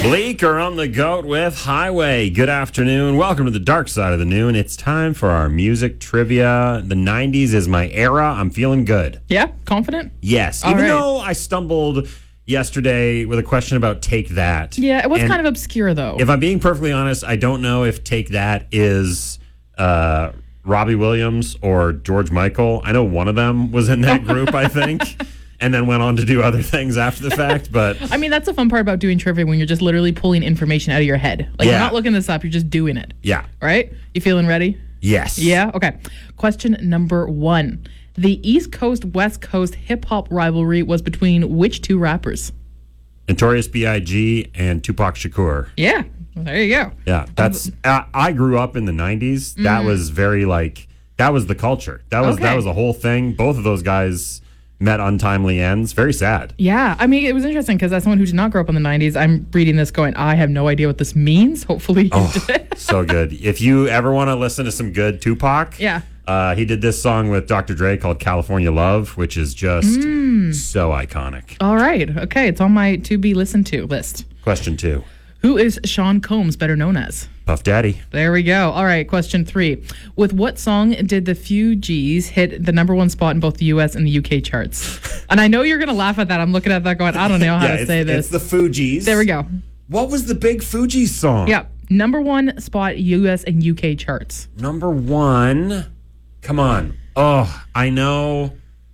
Bleeker on the goat with Highway. Good afternoon. Welcome to the dark side of the noon. It's time for our music trivia. The 90s is my era. I'm feeling good. Yeah? Confident? Yes. All Even right. though I stumbled yesterday with a question about Take That. Yeah, it was And kind of obscure, though. if I'm being perfectly honest, I don't know if Take That is Robbie Williams or George Michael. I know one of them was in that group, I think, and then went on to do other things after the fact. But I mean, that's the fun part about doing trivia when you're just literally pulling information out of your head. Like, Yeah. you're not looking this up, you're just doing it. yeah. Right? You feeling ready? Yes. Yeah? Okay. Question number 1. The East Coast-West Coast hip-hop rivalry was between which two rappers? Notorious B.I.G. and Tupac Shakur. Yeah. Well, there you go. Yeah, that's. I grew up in the '90s. That was very that was the culture. That was Okay. a whole thing. Both of those guys met untimely ends. Very sad. Yeah, I mean, it was interesting because as someone who did not grow up in the 90s, I'm reading this going, I have no idea what this means. Hopefully you did. So good. If you ever want to listen to some good Tupac, Yeah. he did this song with Dr. Dre called California Love, which is just so iconic. All right. Okay, it's on my to-be listened to list. Question 2. Who is Sean Combs better known as? Puff Daddy. There we go. All right, question 3. With what song did the Fugees hit the number 1 spot in both the US and the UK charts? And I know you're going to laugh at that. I'm looking at that going, I don't know how to say this. It's the Fugees. There we go. What was the big Fugees song? Yeah, number 1 spot US and UK charts. Number 1. Come on. Oh, I know.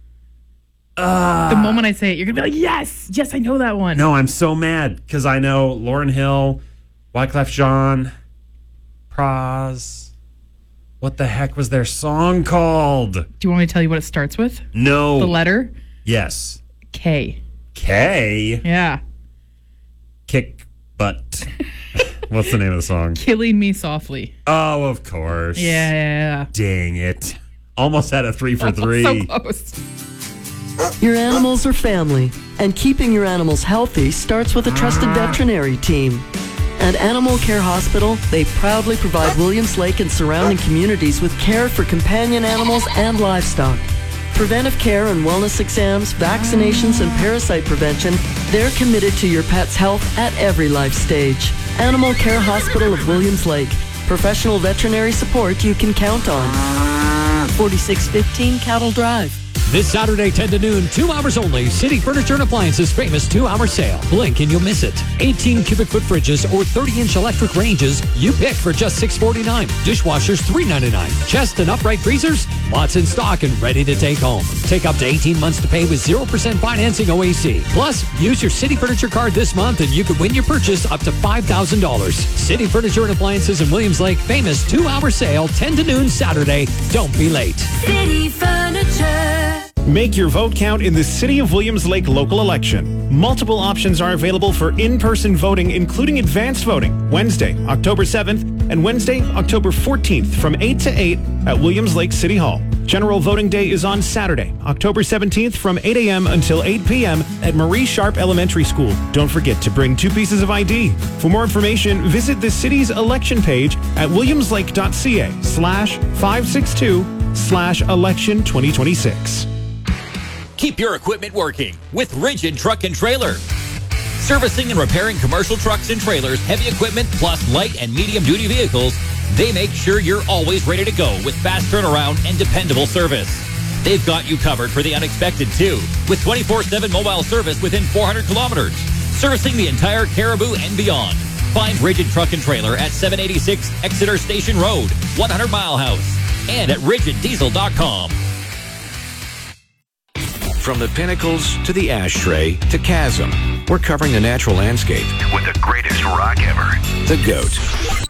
The moment I say it, you're going to be like, yes, I know that one. No, I'm so mad because I know Lauryn Hill, Wyclef Jean, Pras. What the heck was their song called? Do you want me to tell you what it starts with? No. The letter? Yes. K. K. Yeah. Kick butt. What's the name of the song? Killing Me Softly. Oh, of course. Yeah. Dang it. Almost had a 3 for 3. So close. Your animals are family, and keeping your animals healthy starts with a trusted veterinary team. At Animal Care Hospital, they proudly provide Williams Lake and surrounding communities with care for companion animals and livestock. Preventive care and wellness exams, vaccinations, and parasite prevention, they're committed to your pet's health at every life stage. Animal Care Hospital of Williams Lake. Professional veterinary support you can count on. 4615 Cattle Drive. This Saturday, 10 to noon, 2 hours only, City Furniture and Appliances famous 2-hour sale. Blink and you'll miss it. 18 cubic foot fridges or 30-inch electric ranges, you pick for just $649. Dishwashers, $399. Chest and upright freezers, lots in stock and ready to take home. Take up to 18 months to pay with 0% financing OAC. Plus, use your City Furniture card this month and you can win your purchase up to $5,000. City Furniture and Appliances in Williams Lake famous 2-hour sale, 10 to noon Saturday. Don't be late. City Furniture. Make your vote count in the City of Williams Lake local election. Multiple options are available for in-person voting, including advanced voting, Wednesday, October 7th, and Wednesday, October 14th from 8 to 8 at Williams Lake City Hall. General voting day is on Saturday, October 17th from 8 a.m. until 8 p.m. at Marie Sharp Elementary School. Don't forget to bring 2 pieces of ID. For more information, visit the city's election page at williamslake.ca/562/election2026. Keep your equipment working with Rigid Truck and Trailer. Servicing and repairing commercial trucks and trailers, heavy equipment, plus light and medium duty vehicles, they make sure you're always ready to go with fast turnaround and dependable service. They've got you covered for the unexpected too, with 24/7 mobile service within 400 kilometers, servicing the entire Caribou and beyond. Find Rigid Truck and Trailer at 786 Exeter Station Road, 100 Mile House, and at rigiddiesel.com. From the pinnacles to the ashtray to chasm, we're covering the natural landscape with the greatest rock ever. The GOAT.